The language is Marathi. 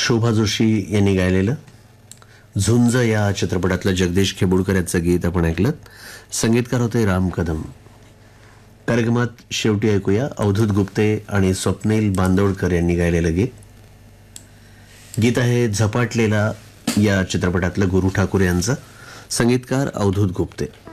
शोभा जोशी यांनी गायलेलं झुंज या चित्रपटातलं जगदीश खेबुडकर यांचं गीत आपण ऐकलं. संगीतकार होते राम कदम. कार्यक्रमात शेवटी ऐकूया अवधूत गुप्ते आणि स्वप्नील बांदोडकर यांनी गायलेलं गीत. गीत आहे झपाटलेला या चित्रपटातलं गुरु ठाकूर यांचं. संगीतकार अवधूत गुप्ते.